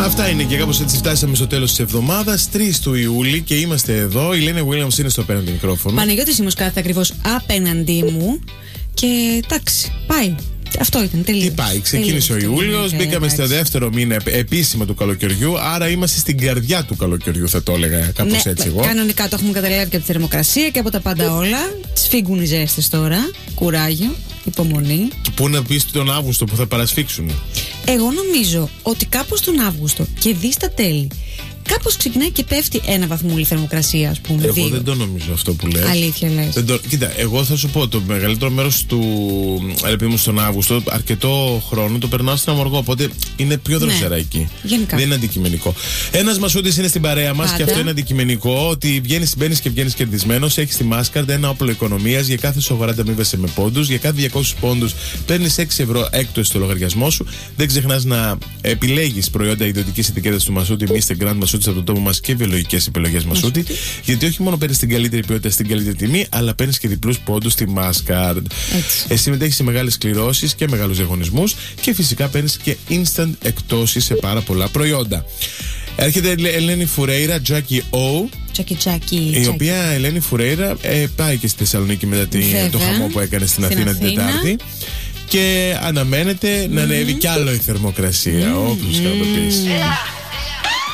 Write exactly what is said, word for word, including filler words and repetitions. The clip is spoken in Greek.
Αυτά είναι και κάπως έτσι φτάσαμε στο τέλος της εβδομάδας. τρεις του Ιούλη και είμαστε εδώ. Η Λένε Williams είναι στο απέναντι μικρόφωνο. Παναγιώτης Σίμος κάθεται ακριβώς απέναντί μου. Και εντάξει, πάει. Αυτό ήταν, τελείως. Τι πάει, ξεκίνησε τελείως, ο Ιούλιος, μπήκαμε στο δεύτερο μήνα επίσημα του καλοκαιριού, άρα είμαστε στην καρδιά του καλοκαιριού, θα το έλεγα κάπως ναι, έτσι εγώ. Κανονικά το έχουμε καταλάβει και από τη θερμοκρασία και από τα πάντα όλα. Σφίγγουν οι ζέστες τώρα. Κουράγιο, υπομονή. Και πού να πεις τον Αύγουστο που θα παρασφίξουν. Εγώ νομίζω ότι κάπως τον Αύγουστο και δει στα τέλη. Κάπως ξεκινάει και πέφτει ένα βαθμούλι θερμοκρασία, ας πούμε. Εγώ δύο. δεν το νομίζω αυτό που λες. Αλήθεια λες. Το... Κοίτα, εγώ θα σου πω το μεγαλύτερο μέρος του επειδή στον Αύγουστο, αρκετό χρόνο το περνάω στην Αμοργό. Οπότε είναι πιο δροσερά ναι. εκεί. Γενικά. Δεν είναι αντικειμενικό. Ένας Μασούτης είναι στην παρέα μας και αυτό είναι αντικειμενικό. Ότι βγαίνεις, μπαίνεις και βγαίνεις κερδισμένος. Έχεις στη Mastercard ένα όπλο οικονομίας. Για κάθε σοβαρά ανταμείβεσαι με πόντους. Για κάθε διακόσιους πόντους παίρνεις έξι ευρώ έκπτωση στο λογαριασμό σου. Δεν ξεχνάς να επιλέγεις προϊόντα ιδιωτικής ετικέτας του Μασούτη, Mister Grand Μασούτη από το τόπο μας και βιολογικές επιλογές Μασούτη. Γιατί όχι μόνο παίρνεις την καλύτερη ποιότητα στην καλύτερη τιμή, αλλά παίρνεις και διπλούς πόντους στη Mastercard. Εσύ συμμετέχεις σε μεγάλες κληρώσεις και μεγάλους διαγωνισμούς και φυσικά παίρνεις και instant εκτόσεις σε πάρα πολλά προϊόντα. Έρχεται η Ελένη Φουρέιρα, Jackie O. Jackie, Jackie, η οποία Ελένη Φουρέιρα ε, πάει και στη Θεσσαλονίκη μετά την, το χαμό που έκανε στην, στην Αθήνα την Τετάρτη. Και αναμένεται mm. να ανέβει κι άλλο η θερμοκρασία. Mm. Όπως mm. και να το πεις.